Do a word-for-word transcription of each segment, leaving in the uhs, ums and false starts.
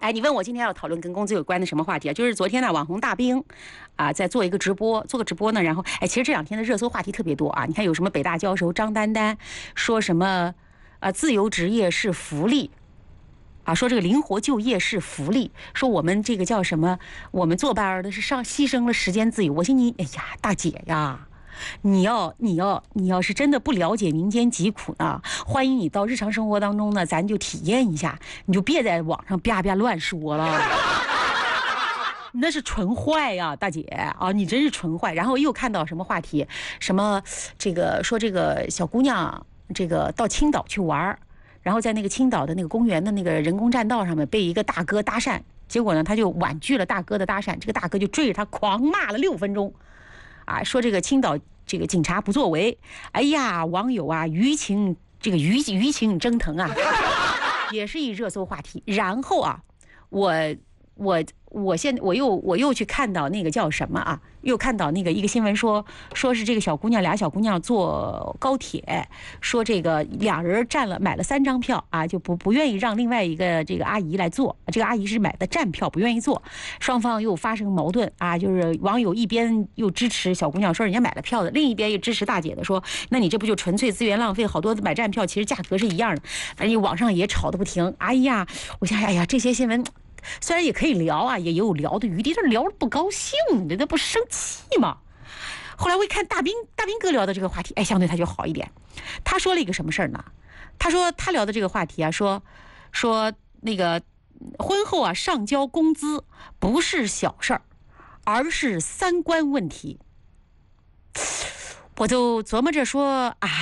哎，你问我今天要讨论跟工资有关的什么话题啊？就是昨天呢，网红大兵啊，在做一个直播，做个直播呢，然后哎，其实这两天的热搜话题特别多啊。你看有什么北大教授张丹丹说什么啊，自由职业是福利。啊，说这个灵活就业是福利，说我们这个叫什么？我们坐班的是上牺牲了时间自由。我心你，哎呀，大姐呀，你要你要你要是真的不了解民间疾苦呢，欢迎你到日常生活当中呢，咱就体验一下，你就别在网上啪啪乱说了。那是纯坏呀，大姐啊，你真是纯坏。然后又看到什么话题，什么这个说这个小姑娘这个到青岛去玩。然后在那个青岛的那个公园的那个人工栈道上面被一个大哥搭讪，结果呢他就婉拒了大哥的搭讪，这个大哥就追着他狂骂了六分钟，啊，说这个青岛这个警察不作为，哎呀，网友啊舆情这个舆舆情蒸腾啊，也是一热搜话题。然后啊，我我我现我又我又去看到那个叫什么啊？又看到那个一个新闻说，说是这个小姑娘俩小姑娘坐高铁，说这个俩人占了买了三张票啊，就不不愿意让另外一个这个阿姨来坐，这个阿姨是买的站票不愿意坐，双方又发生矛盾啊，就是网友一边又支持小姑娘说人家买了票的，另一边又支持大姐的说，那你这不就纯粹资源浪费？好多买站票其实价格是一样的，反正网上也吵得不停。哎呀，我想哎呀这些新闻。虽然也可以聊啊，也有聊的余地，但是聊得不高兴，你这不生气吗？后来我一看大兵大兵哥聊的这个话题，哎，相对他就好一点。他说了一个什么事儿呢？他说他聊的这个话题啊，说说那个婚后啊上交工资不是小事儿，而是三观问题。我就琢磨着说啊，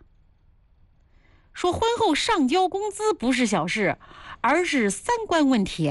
说婚后上交工资不是小事，而是三观问题。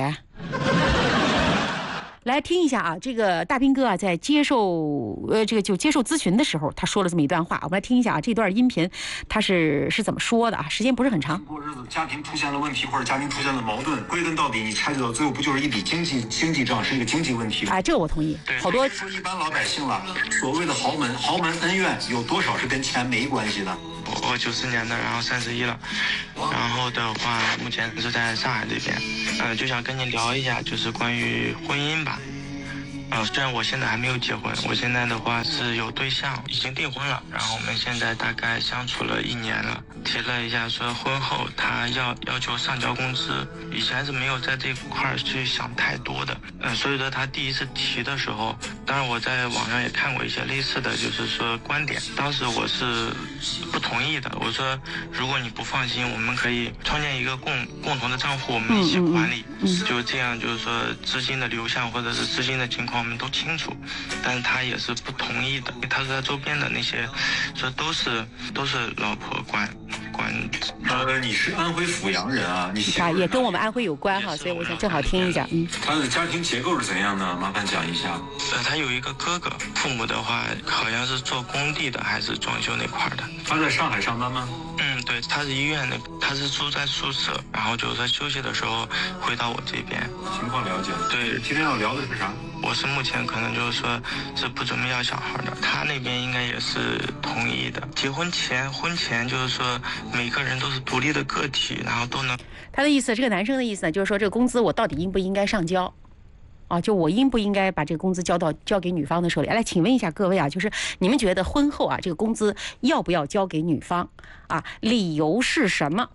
来听一下啊，这个大兵哥啊，在接受呃这个就接受咨询的时候，他说了这么一段话，我们来听一下啊，这段音频他是是怎么说的啊？时间不是很长。 过日子，家庭出现了问题或者家庭出现了矛盾，归根到底，你拆解到最后不就是一笔经济经济账，是一个经济问题吗？ 哎，这个我同意。好多说一般老百姓了，所谓的豪门豪门恩怨有多少是跟钱没关系的？ 我我九四年的，然后三十一了，然后的话目前是在上海这边，呃，就想跟你聊一下，就是关于婚姻吧。呃，虽然我现在还没有结婚，我现在的话是有对象，已经订婚了，然后我们现在大概相处了一年了，提了一下说婚后他要要求上交工资，以前是没有在这块儿去想太多的，呃，所以说他第一次提的时候，当然我在网上也看过一些类似的就是说观点，当时我是不同意的，我说如果你不放心，我们可以创建一个共共同的账户，我们一起管理， 嗯嗯嗯、 就这样就是说资金的流向或者是资金的情况我们都清楚，但是他也是不同意的，因为他说他周边的那些说都是都是老婆管管。 呃，你是安徽阜阳人啊，你啊也跟我们安徽有关哈，所以我想正好听一下。嗯， 他的家庭结构是怎样的？麻烦讲一下。 呃，他有一个哥哥，父母的话好像是做工地的还是装修那块的。 他在上海上班吗？ 嗯，对，他是医院的，他是住在宿舍，然后就是在休息的时候回到我这边。 情况了解了。 对， 今天要聊的是啥？ 我是目前可能就是说是不准备要小孩的，他那边应该也是同意的。结婚前婚前就是说每个人都是独立的个体，然后都能。 他的意思，这个男生的意思呢，就是说这个工资我到底应不应该上交？啊，就我应不应该把这个工资交到交给女方的手里？来，请问一下各位啊，就是你们觉得婚后啊这个工资要不要交给女方啊？理由是什么？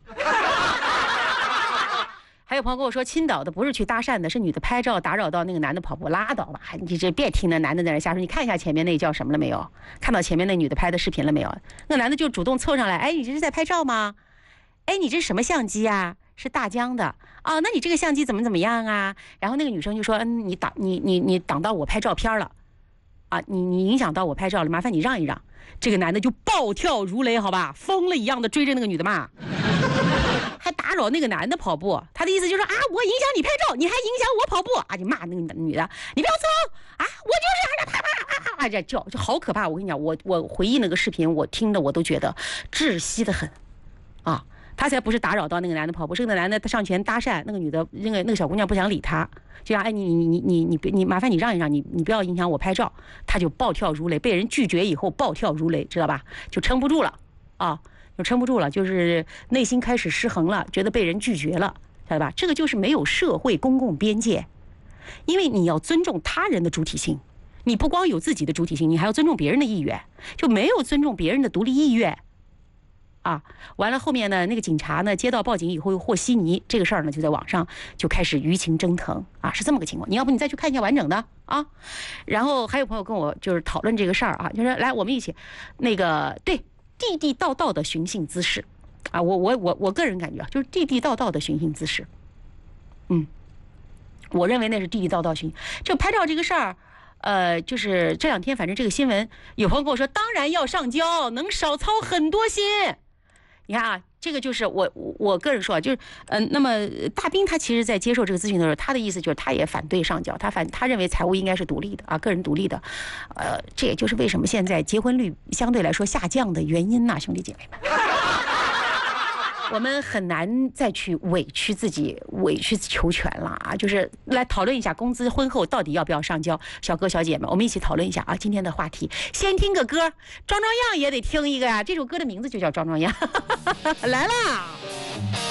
还有朋友跟我说，青岛的不是去搭讪的，是女的拍照打扰到那个男的跑步，拉倒吧！你这别听那男的在那瞎说。你看一下前面那叫什么了没有？看到前面那女的拍的视频了没有？那男的就主动凑上来，哎，你这是在拍照吗？哎，你这什么相机啊？是大疆的啊？那你这个相机怎么怎么样啊？然后那个女生就说，嗯，你挡你你你挡到我拍照片了，啊，你你影响到我拍照了，麻烦你让一让。这个男的就暴跳如雷，好吧，疯了一样的追着那个女的骂。还打扰那个男的跑步，他的意思就是啊，我影响你拍照，你还影响我跑步啊！就骂那个女的，你不要走啊！我就是啪啪啪啪，这叫就好可怕！我跟你讲，我我回忆那个视频，我听着我都觉得窒息的很，啊，他才不是打扰到那个男的跑步，是那个男的他上前搭讪那个女的，那个那个小姑娘不想理他，就让哎你你你你你你麻烦你让一让，你你不要影响我拍照，他就暴跳如雷，被人拒绝以后暴跳如雷，知道吧？就撑不住了啊！就撑不住了，就是内心开始失衡了，觉得被人拒绝了， 晓得吧？这个就是没有社会公共边界，因为你要尊重他人的主体性，你不光有自己的主体性，你还要尊重别人的意愿，就没有尊重别人的独立意愿。啊，完了后面呢，那个警察呢接到报警以后又和稀泥，这个事儿呢就在网上就开始舆情蒸腾啊，是这么个情况。你要不你再去看一下完整的啊。然后还有朋友跟我就是讨论这个事儿啊，就是来我们一起那个对地地道道的寻衅滋事啊，我我我我个人感觉啊，就是地地道道的寻衅滋事。嗯，我认为那是地地道道寻。就拍照这个事儿。呃，就是这两天，反正这个新闻，有朋友跟我说，当然要上交，能少操很多心。你看啊，这个就是我我个人说啊，就是嗯、呃，那么大兵他其实在接受这个咨询的时候，他的意思就是他也反对上交，他反他认为财务应该是独立的啊，个人独立的。呃，这也就是为什么现在结婚率相对来说下降的原因呐、啊，兄弟姐妹们。我们很难再去委屈自己、委曲求全了啊！就是来讨论一下工资婚后到底要不要上交，小哥小姐们，我们一起讨论一下啊！今天的话题，先听个歌，装装样也得听一个呀、啊。这首歌的名字就叫《装装样》，来啦！